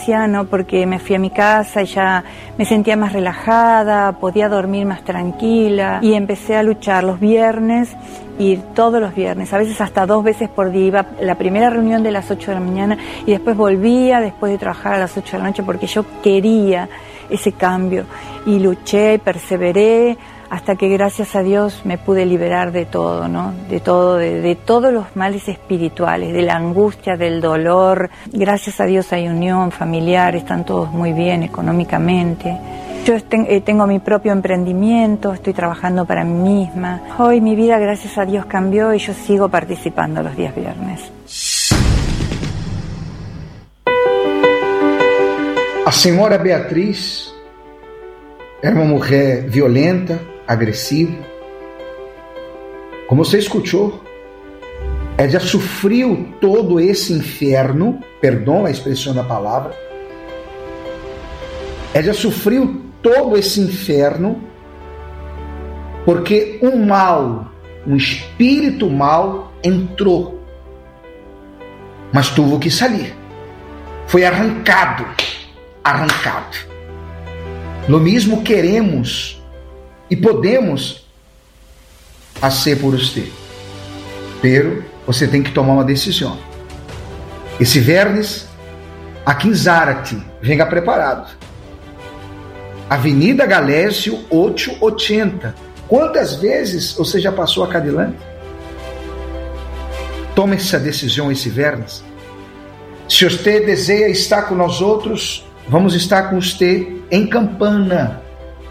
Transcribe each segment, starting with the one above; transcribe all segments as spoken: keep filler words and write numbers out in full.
¿no? Porque me fui a mi casa y ya me sentía más relajada, podía dormir más tranquila y empecé a luchar los viernes, ir todos los viernes, a veces hasta dos veces por día. Iba a la primera reunión de las ocho de la mañana y después volvía después de trabajar a las ocho de la noche porque yo quería ese cambio y luché y perseveré hasta que gracias a Dios me pude liberar de todo, ¿no? De todo, de, de todos los males espirituales, de la angustia, del dolor. Gracias a Dios hay unión familiar, están todos muy bien económicamente. Yo tengo mi propio emprendimiento, estoy trabajando para mí misma. Hoy mi vida, gracias a Dios, cambió y yo sigo participando los días viernes. A senhora Beatriz era uma mulher violenta, agressiva. Como você escutou, ela já sofreu todo esse inferno, perdão a expressão da palavra, ela já sofreu todo esse inferno porque um mal, um espírito mal entrou, mas teve que sair, foi arrancado, arrancado. Lo mesmo queremos e podemos fazer por você, pero você tem que tomar uma decisão. Esse viernes, aqui em Zárate, venha preparado. Avenida Galésio oitocentos e oitenta. Quantas vezes você já passou aqui adiante? Tome essa decisão esse viernes. Se você deseja estar com nós outros, vamos estar com você em Campana.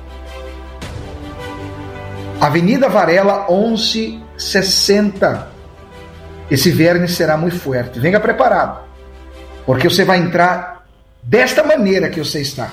Avenida Varela onze sessenta. Esse viernes será muito forte. Venha preparado, porque você vai entrar desta maneira que você está.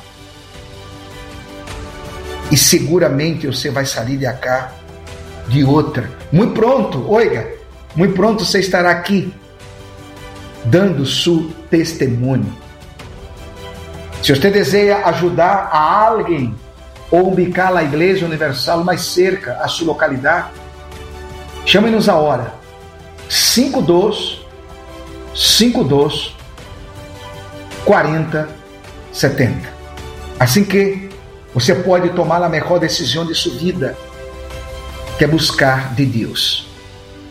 E seguramente você vai sair de cá de outra. Muito pronto, oiga, muito pronto você estará aqui dando seu testemunho. Se você deseja ajudar a alguém ou ubicar a Igreja Universal mais cerca à sua localidade, chame-nos a hora cinco dois cinco dois quarenta setenta. Assim que você pode tomar a melhor decisão de sua vida, que é buscar de Deus.